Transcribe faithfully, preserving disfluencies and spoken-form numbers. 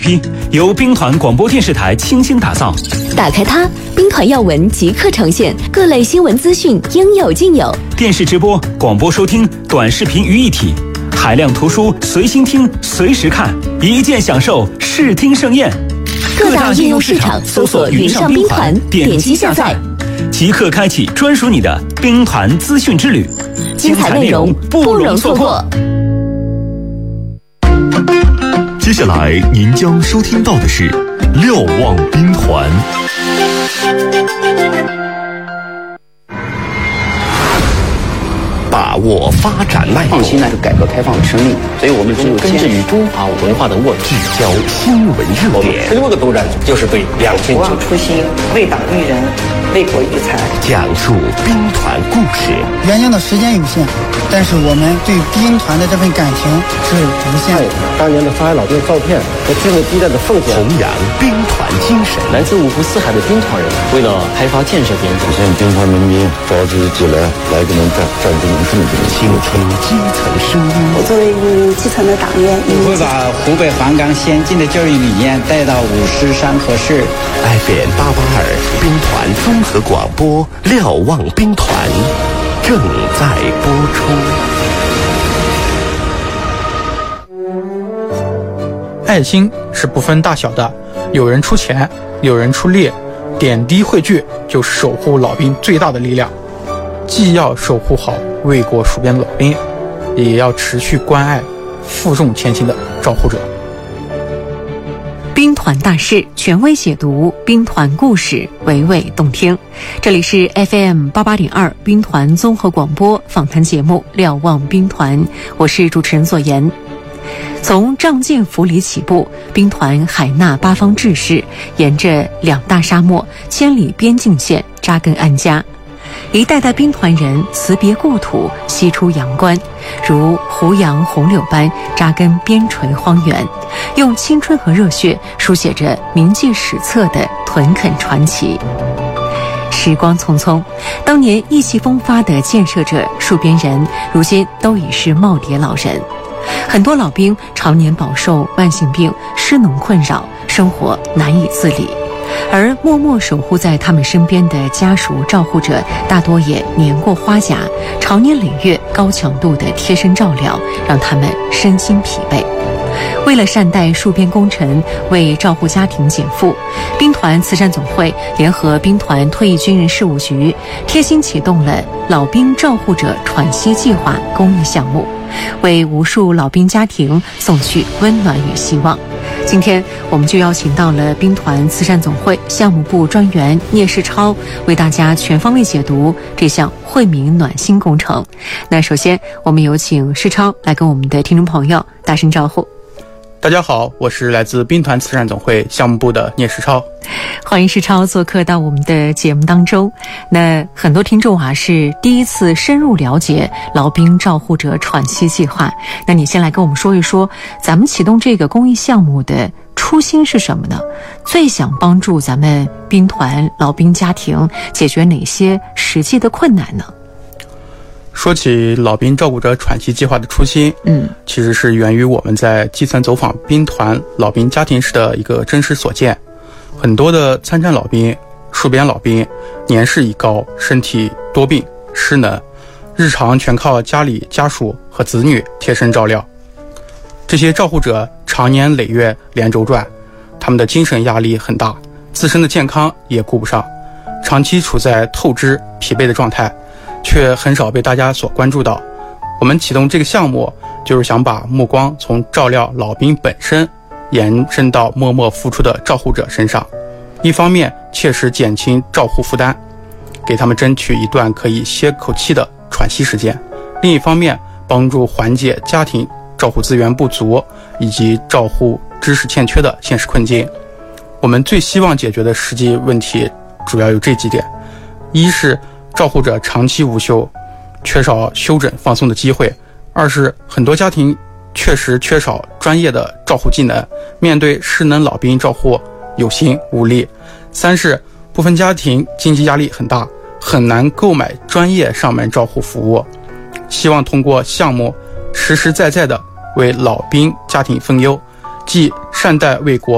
P 由兵团广播电视台倾心打造。 打开它，兵团要闻即刻呈现，各类新闻资讯应有尽有。 电视直播、广播收听、短视频于一体，海量图书随心听、随时看，一键享受视听盛宴。 各大应用市场搜索“云上兵团”，点击下载， 即刻开启专属你的兵团资讯之旅。 精彩内容不容错过。 接下来您将收听到的是《瞭望兵团》。把握发展脉络， 创新呢是改革开放的胜利，所以我们只有根植于中华文化的沃土， 聚焦新闻热点。 十六个作战组就是对两千不忘初心，为党育人，为国育才， 讲述兵团故事。 原定的时间有限，但是我们对兵团的这份感情是无限的。 当年的上海老兵的照片和最后激烈的奉献， 弘扬兵团精神。 来自五湖四海的兵团人，为了开发建设边疆， 实现兵团民兵召集起来，来给我们战战争胜利。 倾听基层声音。 我作为一名基层的党员， 我会把湖北黄冈先进的教育理念带到五师山河市。 F M 八八二兵团综合广播，瞭望兵团正在播出。爱心是不分大小的，有人出钱，有人出力，点滴汇聚，就是守护老兵最大的力量。既要守护好为国戍边的老兵，也要持续关爱负重前行的照护者。 兵团大事，权威解读，兵团故事，娓娓动听。这里是 F M 八八点二兵团综合广播访谈节目《瞭望兵团》，我是主持人左岩。从仗剑扶犁起步，兵团海纳八方志士，沿着两大沙漠、千里边境线扎根安家。一代代兵团人辞别故土，西出阳关，如胡杨红柳般扎根边陲荒原，用青春和热血书写着铭记史册的屯垦传奇。时光匆匆，当年意气风发的建设者、戍边人，如今都已是耄耋老人。很多老兵常年饱受慢性病、失能困扰，生活难以自理。而默默守护在他们身边的家属照护者，大多也年过花甲，常年累月高强度的贴身照料，让他们身心疲惫。为了善待戍边功臣，为照顾家庭减负，兵团慈善总会联合兵团退役军人事务局，贴心启动了老兵照护者喘息计划公益项目，为无数老兵家庭送去温暖与希望。今天我们就邀请到了兵团慈善总会项目部专员聂世超，为大家全方位解读这项惠民暖心工程。那首先我们有请世超来跟我们的听众朋友打声招呼。 大家好，我是来自兵团慈善总会项目部的聂世超。 欢迎世超做客到我们的节目当中。那很多听众啊是第一次深入了解老兵照护者喘息计划，那你先来跟我们说一说咱们启动这个公益项目的初心是什么呢？最想帮助咱们兵团老兵家庭解决哪些实际的困难呢？ 说起老兵照顾者喘息计划的初心，嗯，其实是源于我们在基层走访兵团老兵家庭时的一个真实所见。很多的参战老兵、戍边老兵年事已高，身体多病失能，日常全靠家里家属和子女贴身照料。这些照护者常年累月连轴转，他们的精神压力很大，自身的健康也顾不上，长期处在透支疲惫的状态，却很少被大家所关注到。我们启动这个项目，就是想把目光从照料老兵本身延伸到默默付出的照护者身上，一方面切实减轻照护负担，给他们争取一段可以歇口气的喘息时间；另一方面帮助缓解家庭照护资源不足以及照护知识欠缺的现实困境。我们最希望解决的实际问题主要有这几点：一是照护者长期无休，缺少休整放松的机会；二是很多家庭确实缺少专业的照护技能，面对失能老兵照护有心无力；三是部分家庭经济压力很大，很难购买专业上门照护服务。希望通过项目实实在在的为老兵家庭分忧，既善待为国